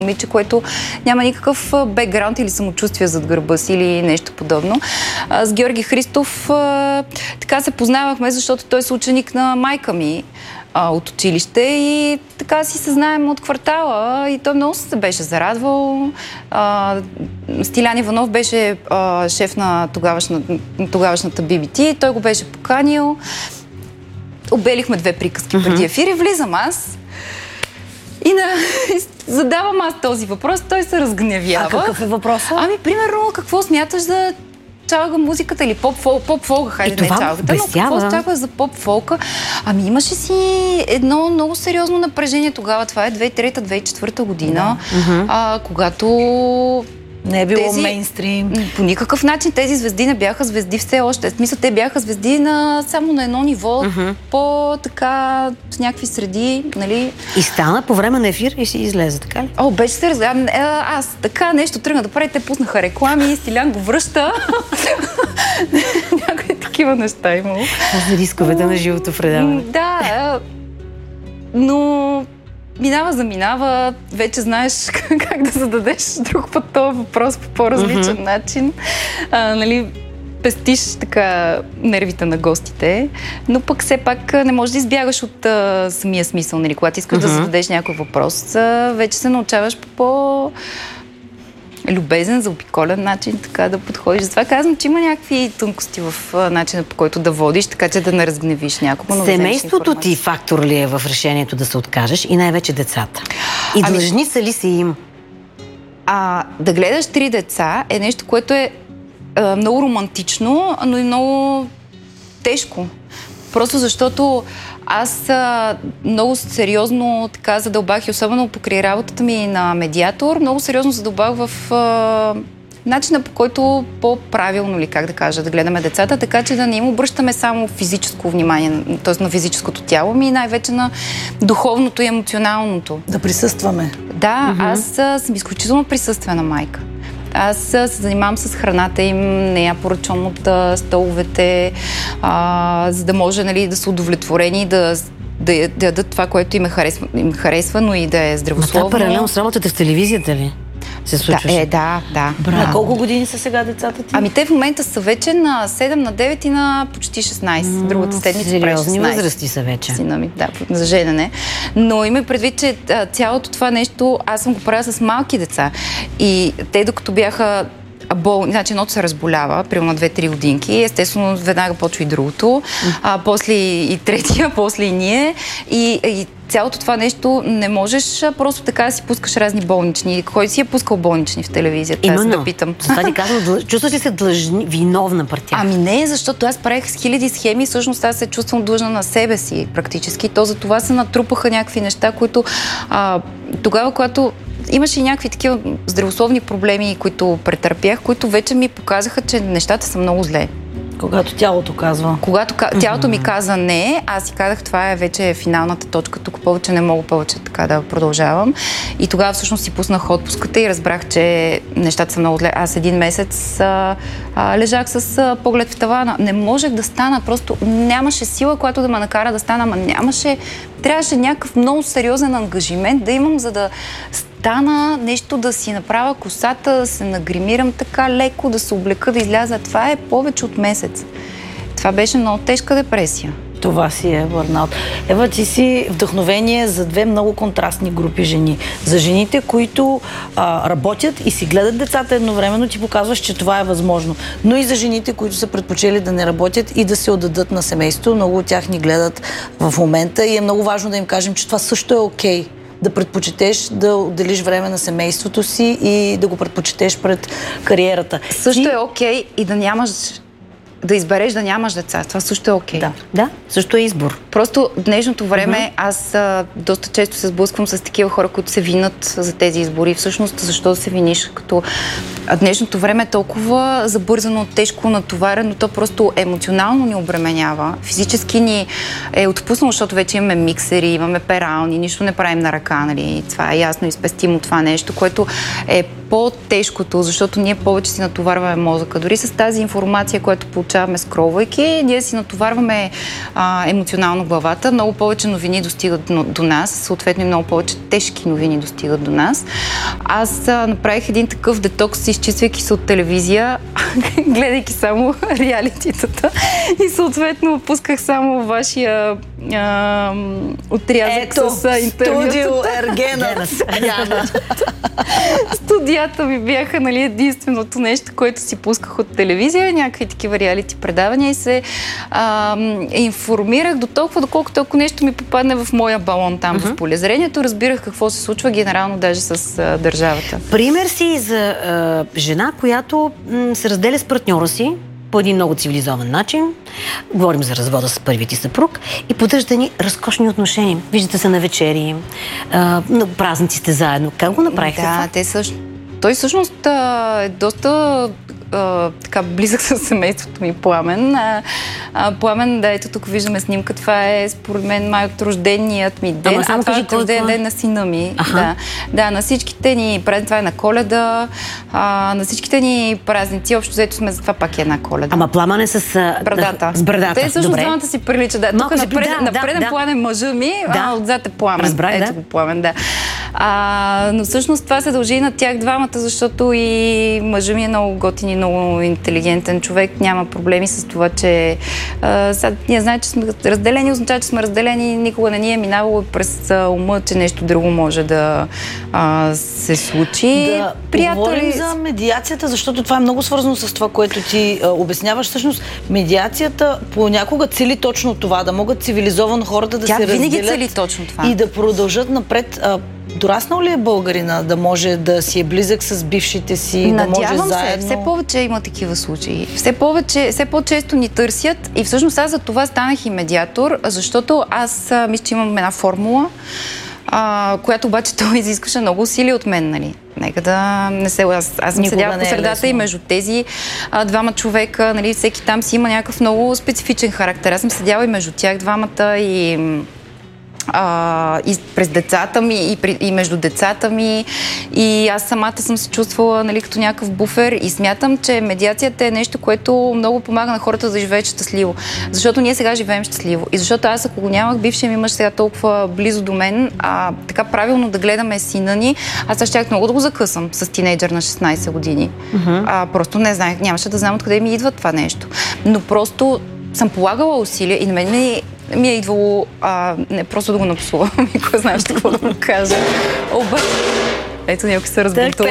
момиче, което няма никакъв бекграунд или самочувствие зад гърба си или нещо подобно. С Георги Христов така се познавахме, защото той е ученик на майка ми от училище и така си се знаем от квартала и той много се беше зарадвал. Стилян Иванов беше шеф на тогавашната BBT, той го беше поканил. Обелихме 2 приказки преди ефир и влизам аз и задавам аз този въпрос, той се разгневява. А какъв е въпросът? Примерно, какво смяташ за чалга музиката или поп-фолка, хайде не чалгата, но какво смяташ за поп-фолка? Имаше си едно много сериозно напрежение тогава, това е 2003-2004 година, когато не е било мейнстрим. По никакъв начин тези звезди не бяха звезди все още. В смисъл, те бяха звезди само на едно ниво, по-така в някакви среди, нали? И стана по време на ефир и си излезе, така ли? Беше се разгледам. Аз така нещо тръгна да прави, те пуснаха реклами, Стилян го връща. Някои такива неща имало. За рисковете на живото предаване. Да, но минава, вече знаеш как да зададеш друг път този въпрос по по-различен начин. Нали, пестиш така нервите на гостите, но пък все пак не можеш да избягаш от самия смисъл, нали, когато искаш да зададеш някой въпрос, вече се научаваш по любезен, заобиколен начин така да подходиш. Затова казвам, че има някакви тънкости в начина, по който да водиш, така че да не разгневиш някого. Семейството ти фактор ли е в решението да се откажеш и най-вече децата? И длъжница ли си им? Да гледаш 3 деца е нещо, което е много романтично, но и много тежко. Просто защото аз много сериозно така задълбах и особено покрай работата ми на медиатор, много сериозно задълбах в начина, по който по-правилно ли, как да кажа, да гледаме децата, така че да не им обръщаме само физическо внимание, т.е. на физическото тяло ми и най-вече на духовното и емоционалното. Да присъстваме. Да, аз съм изключително присъствена майка. Аз се занимавам с храната им, не я поръчвам от столовете, за да може, нали, да са удовлетворени, да ядат това, което им харесва, но и да е здравословно. Паралелно с работата в телевизията ли се случваше? Да. На колко години са сега децата ти? Те в момента са вече на 7, на 9 и на почти 16. Другата седмица прави 16. Сериозни възрасти са вече. Сина ми, за женене. Но има предвид, че цялото това нещо аз съм го правила с малки деца. И те, докато бяха болни, значи едното се разболява, примерно 2-3 годинки, естествено веднага почва и другото, после и третия, после и ние. И цялото това нещо не можеш просто така да си пускаш разни болнични. Кой си е пускал болнични в телевизията? Именно. Аз да питам. Това ти казвам, чувстваш ли се виновна пред тях? Не, защото аз правих с хиляди схеми, всъщност аз се чувствам длъжна на себе си практически. То за това се натрупаха някакви неща, които тогава, когато имаше и някакви такива здравословни проблеми, които претърпях, които вече ми показаха, че нещата са много зле. Когато тялото казва. Когато тялото ми каза не, аз си казах, това е вече финалната точка, тук повече не мога повече така да продължавам. И тогава всъщност си пуснах отпуската и разбрах, че нещата са много зле. Аз 1 месец лежах с поглед в тавана. Не можех да стана, просто нямаше сила, която да ме накара да стана, трябваше някакъв много сериозен ангажимент да имам, за да стана нещо, да си направя косата, да се нагримирам така леко, да се облека, да изляза. Това е повече от месец. Това беше много тежка депресия. Това си е бърнаут. Ева, ти си вдъхновение за 2 много контрастни групи жени. За жените, които работят и си гледат децата едновременно, ти показваш, че това е възможно. Но и за жените, които са предпочели да не работят и да се отдадат на семейство. Много от тях ни гледат в момента и е много важно да им кажем, че това също е окей. Да предпочетеш да отделиш време на семейството си и да го предпочетеш пред кариерата. Също е окей и да избереш да нямаш деца. Това също е окей. Да, също е избор. Просто в днешното време аз доста често се сблъсквам с такива хора, които се винат за тези избори. Всъщност, защо да се виниш? Като днешното време е толкова забързано, тежко, натоварено, то просто емоционално ни обременява. Физически ни е отпуснало, защото вече имаме миксери, имаме перални, нищо не правим на ръка, нали? Това е ясно и спестимо това нещо, което е по-тежкото, защото ние повече си натоварваме мозъка. Дори с тази информация, която получаваме получаваме скролвайки. Ние си натоварваме емоционално главата. Много повече новини достигат до нас, съответно и много повече тежки новини достигат до нас. Аз направих един такъв детокс, изчиствайки се от телевизия, гледайки само реалититата и съответно пусках само вашия отрязък с интервютата. Студио Ергена. Студията ми бяха, нали, единственото нещо, което си пусках от телевизия, някакви такива реалити предавания и се информирах до толкова, доколкото ако нещо ми попадне в моя балон там в полезрението, разбирах какво се случва генерално даже с държавата. Пример си за жена, която се разделя с партньора си по един много цивилизован начин. Говорим за развода с първият ти съпруг и поддържате ни разкошни отношения. Виждате се на вечери, на празниците заедно. Как го направихте това? Той всъщност е доста така близък с семейството ми, Пламен. Пламен, ето тук виждаме снимка. Това е според мен май от рожденият ми ден. Това е рожден ден на сина ми. Да, на всичките ни празници, това е на Коледа, на всичките ни празници, общо взето сме, за това пак е една Коледа. Ама Пламен е с брадата. С брадата. Те всъщност двамата си приличат. Да. Тук напред Пламен мъжа ми, отзад е Пламен. Разбрах, ето го Пламен, да. Но всъщност това се дължи на тях двамата, защото и мъжа ми е много готин и много интелигентен човек. Няма проблеми с това, че ние знаем, че сме разделени, означава, че сме разделени, никога не ни е минавало през ума, че нещо друго може да се случи. Да, поговорим за медиацията, защото това е много свързано с това, което ти обясняваш. Всъщност, медиацията понякога цели точно това, да могат цивилизовано хората да се разделят. Тя винаги цели точно това. И да продължат напред. Дораснал ли е българина да може да си е близък с бившите си, да може заедно? Надявам се, все повече има такива случаи. Все по-често ни търсят и всъщност аз за това станах и медиатор, защото аз мисля, че имам една формула, която обаче той изискваше много усилия от мен, нали. Нека да не се... Аз съм седяла по средата и между тези двама човека, нали, всеки там си има някакъв много специфичен характер. Аз съм седяла и между тях двамата и през децата ми и между децата ми и аз самата съм се чувствала, нали, като някакъв буфер и смятам, че медиацията е нещо, което много помага на хората да живеят щастливо. Защото ние сега живеем щастливо и защото аз, ако го нямах бившия ми мъж сега толкова близо до мен, така правилно да гледаме сина ни, аз щях много да го закъсам с тинейджър на 16 години. Просто не знаех, нямаше да знам откъде ми идва това нещо. Но просто съм полагала усилия и на мен ми е идвало не просто да го напсувам, кой знаеш какво да му кажа. Обаче, ето някой се разбутува.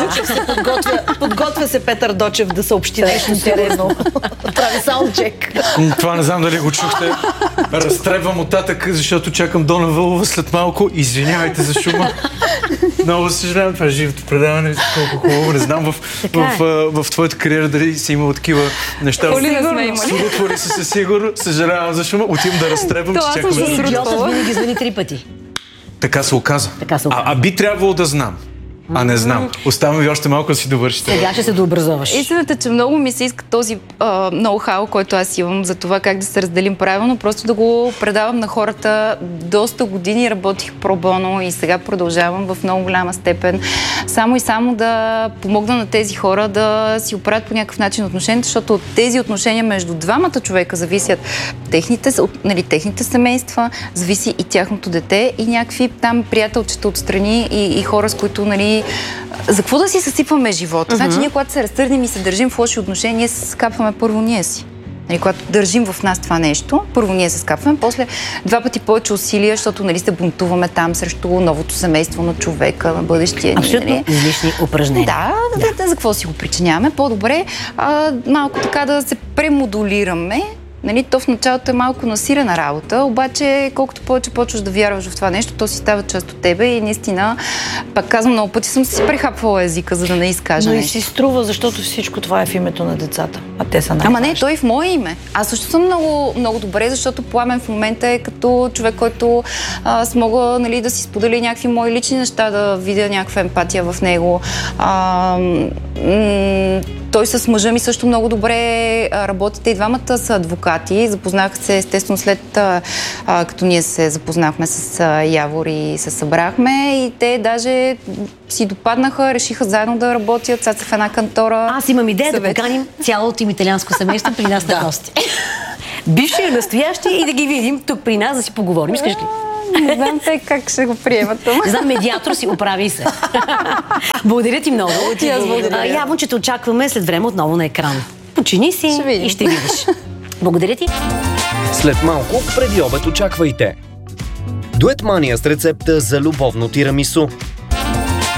Подготвя се Петър Дочев да съобщи нещо интересно. Прави саундчек. Това не знам дали го чухте. Разтребвам оттатък, защото чакам Дона Вълова след малко. Извинявайте за шума. Много съжалявам, това е живото предаване. Колко хубаво. Не знам в твоята кариера дали си имал такива неща. Срутвали се сигурно. Съжалявам за шума. Отивам да разтребвам, че чакам. Йосиф винаги звъни 3 пъти. Така се оказа. Би трябвало да знам. Не знам. Оставам ви още малко да си довършите. Сега ще се дообразоваш. Истината, че много ми се иска този ноу-хау, който аз имам за това как да се разделим правилно, просто да го предавам на хората. Доста години работих пробоно и сега продължавам в много голяма степен. Само и само да помогна на тези хора да си оправят по някакъв начин отношенията, защото от тези отношения между двамата човека зависят техните семейства, зависи и тяхното дете и някакви там приятелчета отстрани и хора, с които, нали, за какво да си съсипваме живота? Значи ние, когато се разтърнем и се държим в лоши отношения, ние се скапваме първо ние си. Нали, когато държим в нас това нещо, първо ние се скапваме, после 2 пъти повече усилия, защото, нали, се бунтуваме там срещу новото семейство на човека, на бъдещия ни. Абсолютно излишни упражнения. Да, за какво си го причиняваме? По-добре малко така да се премодулираме. Нали, то в началото е малко насилена работа, обаче колкото повече почваш да вярваш в това нещо, то си става част от тебе и наистина, пак казвам, много пъти съм си прехапвала езика, за да не изкажа нещо. Но и си струва, защото всичко това е в името на децата, а те са най-важни. Ама не, той е в мое име. Аз също съм много, много добре, защото Пламен в момента е като човек, който смога, нали, да си сподели някакви мои лични неща, да видя някаква емпатия в него. Той с мъжа ми също много добре работите и двамата са адвокати. Кати. Запознах се естествено след като ние се запознахме с Явор и се събрахме и те даже си допаднаха, решиха заедно да работят, сега са в една кантора. Аз имам идея да поканим цялото им италианско семейство при нас на гости. Бивши и настоящи и да ги видим тук при нас да си поговорим. Искаш ли? Не знам те как ще го приемат. Не знам, медиатор си, оправи се. Благодаря ти много. Явно, че те очакваме след време отново на екран. Почини си и ще видиш. Благодаря ти. След малко, преди обед очаквайте. Дует мания с рецепта за любовно тирамису.